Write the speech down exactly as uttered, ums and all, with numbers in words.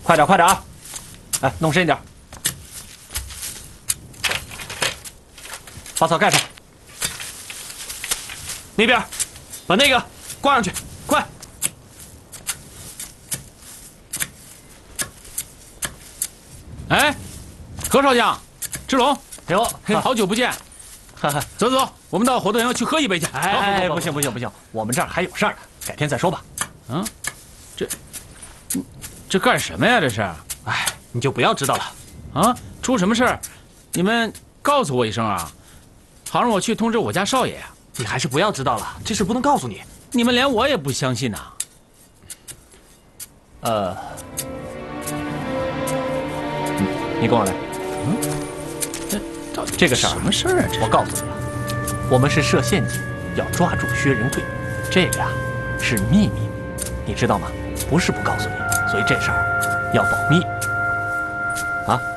快点，快点啊！哎，弄深一点，把草盖上。那边，把那个挂上去，快！ 哎，何少将，志龙， 哟， 好久不见。 哈哈， 走走，我们到火头营去喝一杯去。 哎，不行不行不行，我们这儿还有事儿呢，改天再说吧。 嗯，这，这干什么呀？这是？ 哎，你就不要知道了。 啊，出什么事儿？你们告诉我一声啊，好让我去通知我家少爷呀。 你还是不要知道了，这事不能告诉你。 你们连我也不相信呐。 呃，你跟我来。 嗯，这到底这个事儿什么事儿啊？这我告诉你了，我们是设陷阱，要抓住薛仁贵。这个呀是秘密，你知道吗？不是不告诉你，所以这事儿要保密。啊。